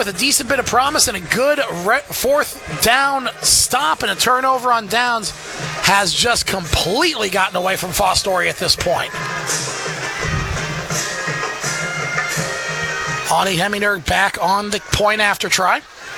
with a decent bit of promise and a good fourth down stop and a turnover on downs, has just completely gotten away from Fostoria at this point. Audie Heminger back on the point after try.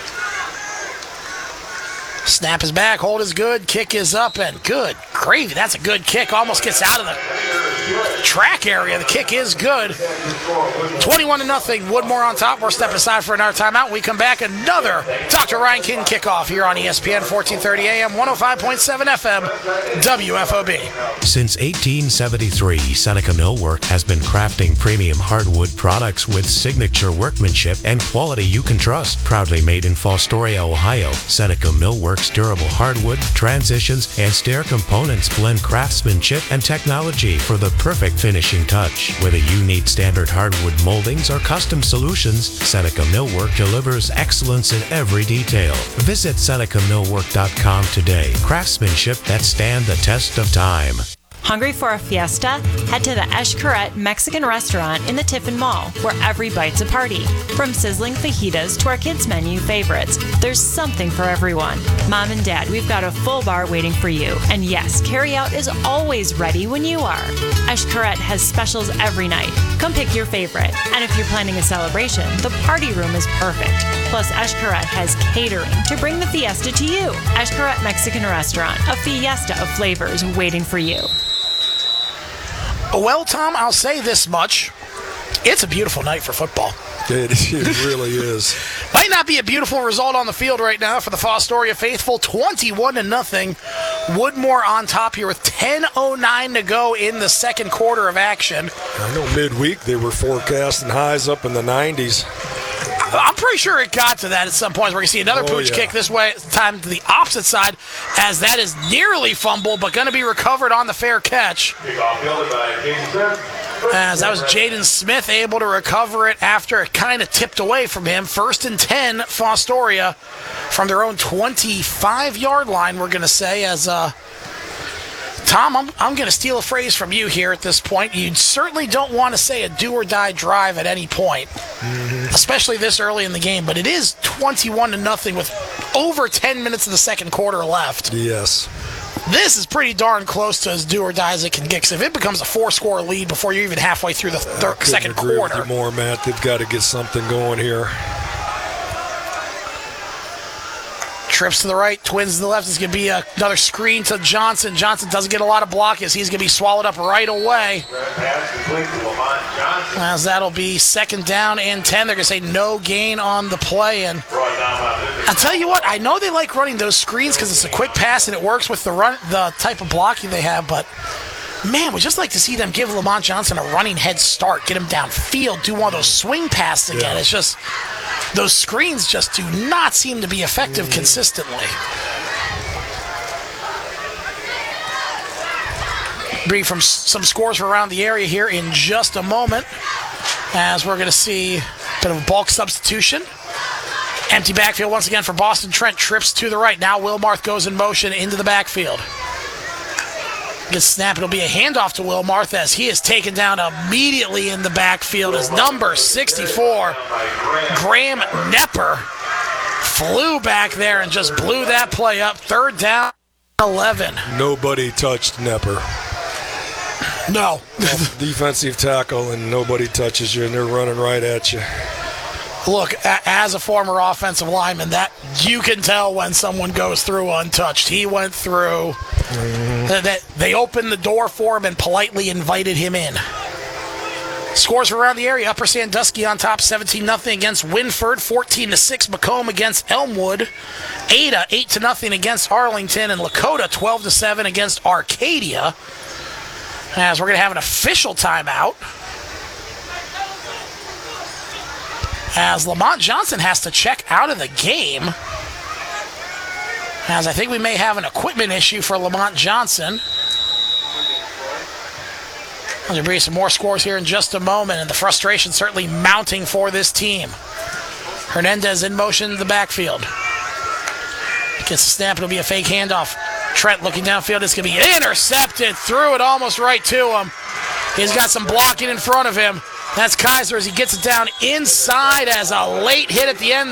Snap is back, hold is good, kick is up, and good gravy. That's a good kick. Almost gets out of the track area. The kick is good. 21-0. Woodmore on top. We're stepping aside for another timeout. We come back, another Dr. Ryan King kickoff here on ESPN 1430 AM, 105.7 FM, WFOB. Since 1873, Seneca Millwork has been crafting premium hardwood products with signature workmanship and quality you can trust. Proudly made in Fostoria, Ohio, Seneca Millwork's durable hardwood, transitions, and stair components blend craftsmanship and technology for the perfect finishing touch. Whether you need standard hardwood moldings or custom solutions, Seneca Millwork delivers excellence in every detail. Visit SenecaMillwork.com today. Craftsmanship that stand the test of time. Hungry for a fiesta? Head to the Eshkaret Mexican restaurant in the Tiffin Mall, where every bite's a party. From sizzling fajitas to our kids' menu favorites, there's something for everyone. Mom and Dad, we've got a full bar waiting for you. And yes, carryout is always ready when you are. Eshkaret has specials every night. Come pick your favorite. And if you're planning a celebration, the party room is perfect. Plus, Eshkaret has catering to bring the fiesta to you. Eshkaret Mexican restaurant, a fiesta of flavors waiting for you. Well, Tom, I'll say this much. It's a beautiful night for football. It really is. Might not be a beautiful result on the field right now for the Fostoria faithful. 21-0. Woodmore on top here with 10:09 to go in the second quarter of action. I know midweek they were forecasting highs up in the 90s. I'm pretty sure it got to that at some point. We're going to see another pooch kick this way, time to the opposite side, as that is nearly fumbled, but going to be recovered on the fair catch. As that was Jaden Smith able to recover it after it kind of tipped away from him. 1st and 10, Fostoria from their own 25-yard line, we're going to say, as Tom, I'm going to steal a phrase from you here at this point. You certainly don't want to say a do-or-die drive at any point, especially this early in the game, but it is 21-0 with over 10 minutes of the second quarter left. Yes. This is pretty darn close to as do-or-die as it can get, because if it becomes a 4-score lead before you're even halfway through the second quarter. With you more, Matt. They've got to get something going here. Trips to the right, twins to the left. It's going to be another screen to Johnson. Johnson doesn't get a lot of block as he's going to be swallowed up right away. As that'll be 2nd down and 10. They're going to say no gain on the play. And I'll tell you what, I know they like running those screens because it's a quick pass and it works with the type of blocking they have, but man, we'd just like to see them give Lamont Johnson a running head start, get him downfield, do one of those swing passes again. It's just those screens just do not seem to be effective consistently. Bring from some scores from around the area here in just a moment, as we're going to see a bit of a bulk substitution. Empty backfield once again for Boston Trent. Trips to the right. Now Wilmarth goes in motion into the backfield. Gets snap. It'll be a handoff to Wilmarth as he is taken down immediately in the backfield as number 64, Graham Nepper, flew back there and just blew that play up. 3rd down, 11. Nobody touched Nepper. No. Defensive tackle, and nobody touches you, and they're running right at you. Look, as a former offensive lineman, that you can tell when someone goes through untouched. He went through. They opened the door for him and politely invited him in. Scores from around the area. Upper Sandusky on top, 17-0 against Winford. 14-6 Macomb against Elmwood. Ada 8-0 against Arlington, and Lakota 12-7 against Arcadia. As we're going to have an official timeout, as Lamont Johnson has to check out of the game, as I think we may have an equipment issue for Lamont Johnson. I'll bring you some more scores here in just a moment, and the frustration certainly mounting for this team. Hernandez in motion in the backfield. Gets the snap, it'll be a fake handoff. Trent looking downfield, it's going to be intercepted, threw it almost right to him. He's got some blocking in front of him. That's Kaiser as he gets it down inside as a late hit at the end.